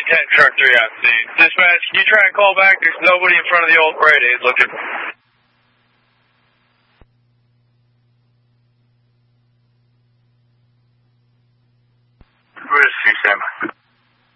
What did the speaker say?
10, truck 3 on scene. Dispatch, can you try and call back? There's nobody in front of the old Parade Aid looking. Where's C-Sam?